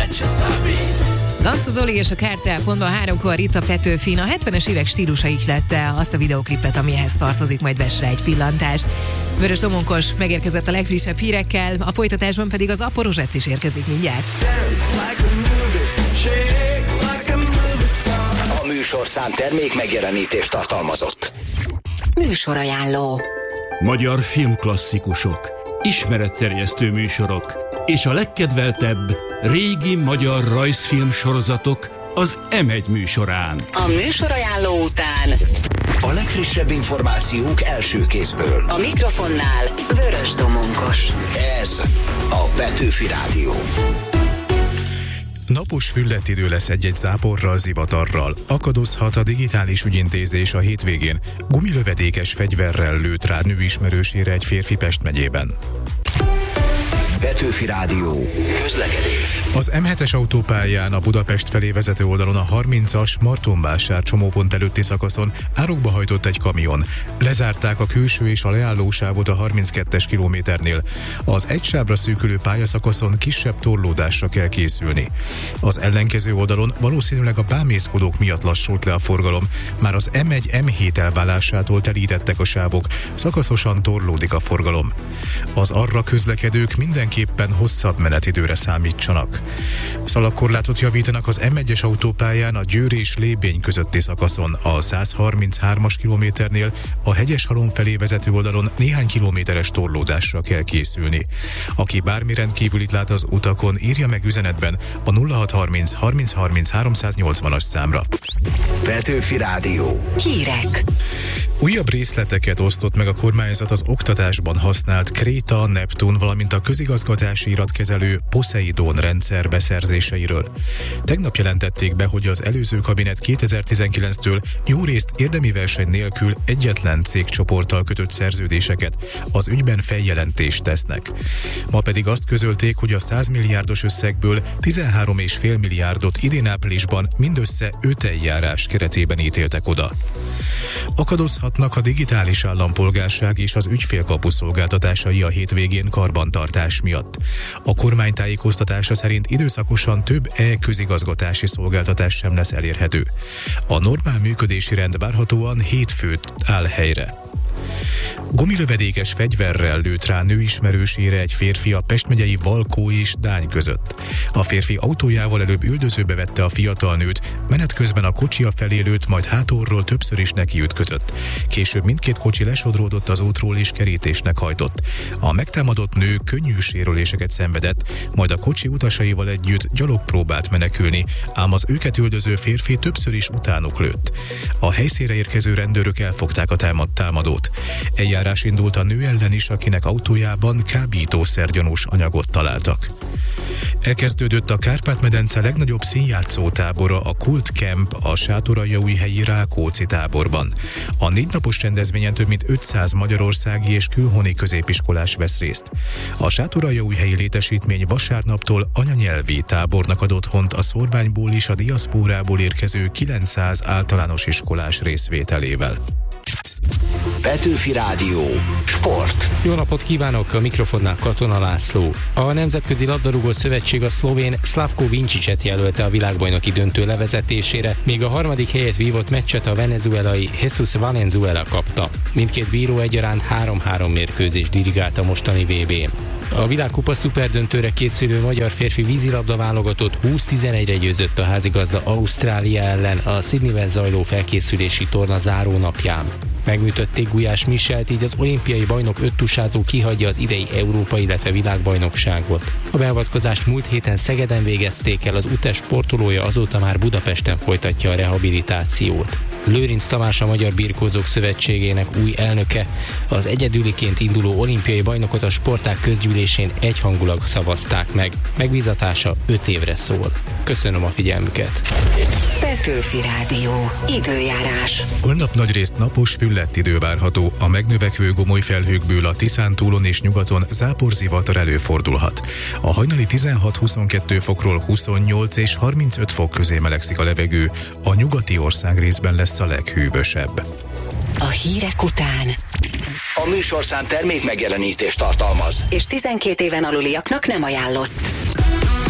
Danco Zoli és a Kártyál pontban 3-kor itt a Petőfin. A 70-es évek stílusa ihlette azt a videóklipet, amihez tartozik, majd vess rá egy pillantást. Vörös Domonkos megérkezett a legfrissebb hírekkel, a folytatásban pedig az Aporozsec is érkezik mindjárt. A műsorszám termék megjelenítést tartalmazott. Műsorajánló. Magyar filmklasszikusok, ismeretterjesztő műsorok és a legkedveltebb régi magyar rajzfilm sorozatok az M1 műsorán. A műsorajánló után a legfrissebb információk első kézből. A mikrofonnál Vörös Domonkos. Ez a Petőfi Rádió. Napos füllett idő lesz egy-egy záporral, zivatarral. Akadozhat a digitális ügyintézés a hétvégén. Gumilövedékes fegyverrel lőtt rá nő ismerősére egy férfi Pest megyében. Petőfi Rádió. Közlekedés. Az M7-es autópályán a Budapest felé vezető oldalon a 30-as Martonvásár csomópont előtti szakaszon árokba hajtott egy kamion. Lezárták a külső és a leállósávot a 32-es kilométernél. Az egy sávra szűkülő pályaszakaszon kisebb torlódásra kell készülni. Az ellenkező oldalon valószínűleg a bámészkodók miatt lassult le a forgalom. Már az M1-M7 elválásától telítettek a sávok, szakaszosan torlódik a forgalom. Az arra közlekedők mindenképpen hosszabb menetidőre számítsanak. Szalagkorlátot javítanak az M1-es autópályán a Győr és Lébény közötti szakaszon, a 133-as kilométernél a Hegyeshalom felé vezető oldalon néhány kilométeres torlódásra kell készülni. Aki bármi rendkívülit lát az utakon, írja meg üzenetben a 0630 30 30 380-as számra. Petőfi Rádió. Hírek. Újabb részleteket osztott meg a kormányzat az oktatásban használt Kréta, Neptun, valamint a közigazgatási iratkezelő Poseidon rendszer beszerzéseiről. Tegnap jelentették be, hogy az előző kabinet 2019-től jó részt érdemi verseny nélkül egyetlen cégcsoporttal kötött szerződéseket, az ügyben feljelentést tesznek. Ma pedig azt közölték, hogy a 100 milliárdos összegből 13,5 milliárdot idén áprilisban mindössze 5 eljárás keretében ítéltek oda. Akadozhatnak a digitális állampolgárság és az ügyfélkapu szolgáltatásai a hétvégén karbantartás miatt. A kormány tájékoztatása szerint időszakosan több e-közigazgatási szolgáltatás sem lesz elérhető. A normál működési rend várhatóan hétfőt áll helyre. Gumilövedékes fegyverrel lőtt rá nő ismerősére egy férfi a Pest megyei Valkó és Dány között. A férfi autójával előbb üldözőbe vette a fiatal nőt, menet közben a kocsia felé lőtt, majd hátulról többször is nekiütközött. Később mindkét kocsi lesodródott az útról és kerítésnek hajtott. A megtámadott nő könnyű sérüléseket szenvedett, majd a kocsi utasaival együtt gyalog próbált menekülni, ám az őket üldöző férfi többször is utánuk lőtt. A helyszínre érkező rendőrök elfogták a támadót. Eljárás indult a nő ellen is, akinek autójában kábítószergyanús anyagot találtak. Elkezdődött a Kárpát-medence legnagyobb színjátszótábora, a Kult Camp a Sátoraljaújhelyi Rákóczi táborban. A 4 napos rendezvényen több mint 500 magyarországi és külhoni középiskolás vesz részt. A Sátoraljaújhelyi létesítmény vasárnaptól anyanyelvi tábornak ad otthont a szórványból és a diaszpórából érkező 900 általános iskolás részvételével. Petőfi Rádió. Sport. Jó napot kívánok, a mikrofonnál Katona László. A Nemzetközi Labdarúgó Szövetség a szlovén Slavko Vinčićet jelölte a világbajnoki döntő levezetésére, míg a harmadik helyet vívott meccset a venezuelai Jesus Valenzuela kapta. Mindkét bíró egyaránt 3-3 mérkőzést dirigált a mostani VB-n. A világkupa szuperdöntőre készülő magyar férfi vízilabda válogatott 20-11-re győzött a házigazda Ausztrália ellen a Sydneyben zajló felkészülési torna záró napján. Megműtötték Gulyás Michelt, így az olimpiai bajnok öttusázó kihagyja az idei Európa, illetve világbajnokságot. A beavatkozást múlt héten Szegeden végezték el, az UTES sportolója azóta már Budapesten folytatja a rehabilitációt. Lőrinc Tamás, a Magyar Birkózók Szövetségének új elnöke, az egyedüliként induló olimpiai bajnokot a sportág közgyűlésén egyhangulag szavazták meg. Megbízatása 5 évre szól. Köszönöm a figyelmüket. Petőfi Rádió. Időjárás. Holnap nagyrészt napos, füllett idő várható. A megnövekvő gomoly felhőkből a Tiszántúlon és nyugaton záporzivatar előfordulhat. A hajnali 16-22 fokról 28 és 35 fok közé melegszik a levegő. A nyugati országrészben lesz a leghűvösebb. A hírek után A műsorszám termék megjelenítést tartalmaz. és 12 éven aluliaknak nem ajánlott.